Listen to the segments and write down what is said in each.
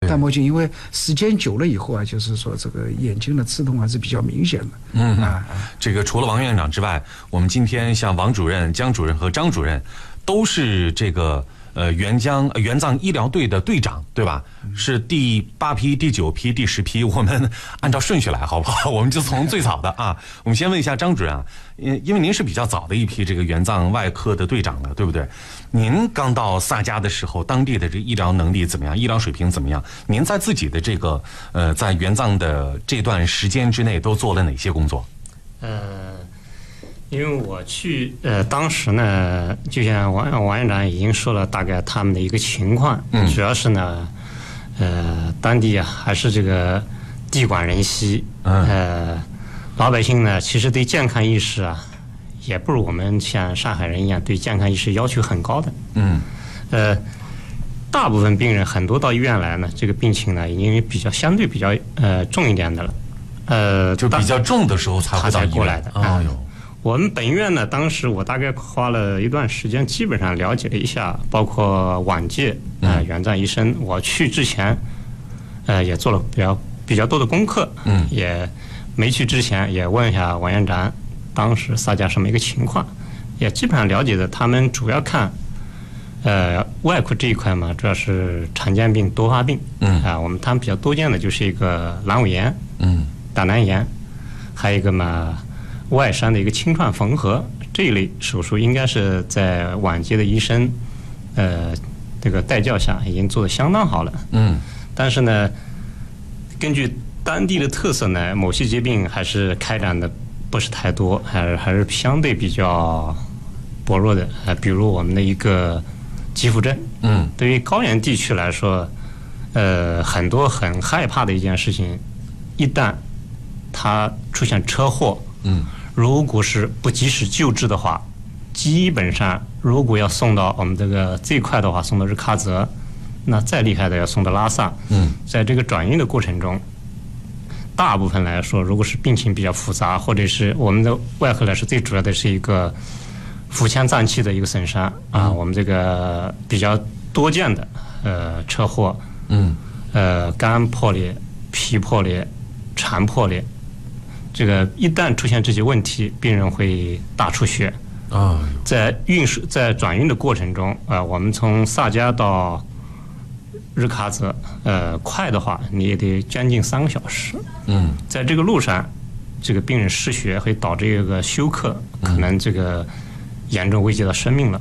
戴墨镜，因为时间久了以后啊，就是说这个眼睛的刺痛还是比较明显的。 这个除了王院长之外，我们今天像王主任、姜主任和张主任都是这个援藏医疗队的队长，对吧？是第8批、第9批、第10批，我们按照顺序来好不好？我们就从最早的啊，我们先问一下张主任啊，因为您是比较早的一批这个援藏外科的队长了，对不对？您刚到萨迦的时候，当地的这个医疗能力怎么样？医疗水平怎么样？您在自己的这个在援藏的这段时间之内都做了哪些工作？ 因为我去当时呢，就像王院长已经说了大概他们的一个情况，主要是呢，当地啊还是这个地广人稀，老百姓呢其实对健康意识啊，也不如我们像上海人一样对健康意识要求很高的，大部分病人很多到医院来呢，这个病情呢已经相对比较重一点的了， 就比较重的时候才会到医院过来的。我们本院呢，当时我大概花了一段时间，基本上了解了一下，包括往届援藏医生，我去之前，也做了比较多的功课，也没去之前也问一下王院长，当时萨迦什么一个情况，也基本上了解的，他们主要看，外科这一块嘛，主要是常见病、多发病，他们比较多见的就是一个阑尾炎，胆囊炎，还有一个嘛。外伤的一个清创缝合这一类手术，应该是在往届的医生，这个带教下已经做得相当好了。但是呢，根据当地的特色呢，某些疾病还是开展的不是太多，还是相对比较薄弱的。比如我们的一个肌肤症，对于高原地区来说，很多很害怕的一件事情，一旦它出现车祸，如果是不及时救治的话，基本上如果要送到我们最快的话送到日喀则，那再厉害的要送到拉萨。在这个转运的过程中，大部分来说，如果是病情比较复杂，或者是我们的外科来说，最主要的是一个腹腔脏器的一个损伤啊，我们这个比较多见的车祸，肝破裂、脾破裂、肠破裂。这个一旦出现这些问题，病人会大出血在转运的过程中，我们从萨迦到日喀则，快的话你也得将近3个小时。在这个路上，这个病人失血会导致一个休克，可能这个严重危及到生命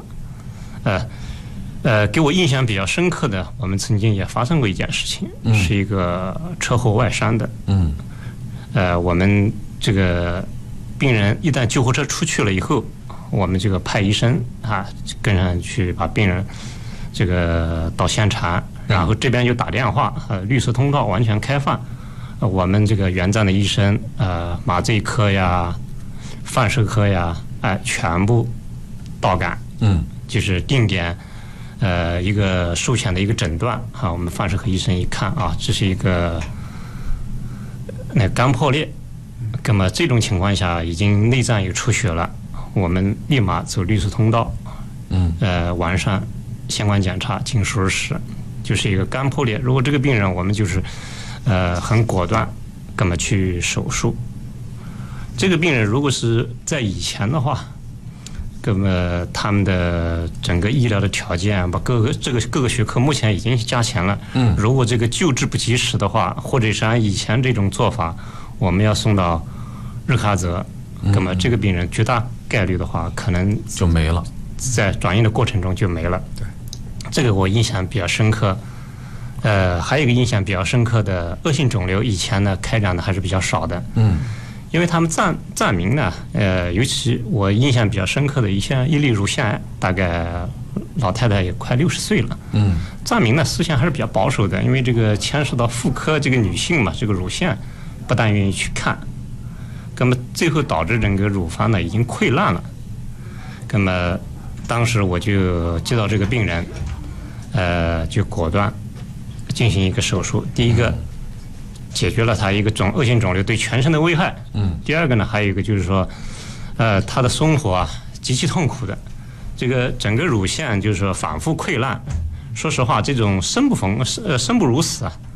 了。给我印象比较深刻的，我们曾经也发生过一件事情，是一个车祸外伤的。我们这个病人一旦救护车出去了以后，我们这个派医生跟上去把病人这个到现场，然后这边就打电话，绿色通道完全开放，我们这个援藏的医生，麻醉科呀、放射科呀，全部到岗，就是定点，一个术前的一个诊断我们放射科医生一看这是一个肝破裂，那么这种情况下已经内脏有出血了，我们立马走绿色通道，完善相关检查进手术室，就是一个肝破裂。如果这个病人我们就是很果断，那么去手术。这个病人如果是在以前的话，那么他们的整个医疗的条件，把各个学科目前已经加强了。如果这个救治不及时的话，或者是按以前这种做法，我们要送到日喀则，那么这个病人绝大概率的话，可能就没了， 在转运的过程中就没了。 对， 这个我印象比较深刻。还有一个印象比较深刻的恶性肿瘤，以前呢开展的还是比较少的。因为他们藏民呢，尤其我印象比较深刻的一例乳腺癌，大概老太太也快60岁了。藏民呢思想还是比较保守的，因为这个牵涉到妇科这个女性嘛，这个乳腺不大愿意去看，那么最后导致整个乳房呢已经溃烂了。那么当时我就接到这个病人，就果断进行一个手术。第一个解决了他一个恶性肿瘤对全身的危害。第二个呢，还有一个就是说，他的生活极其痛苦的，这个整个乳腺就是说反复溃烂。说实话，这种生不如死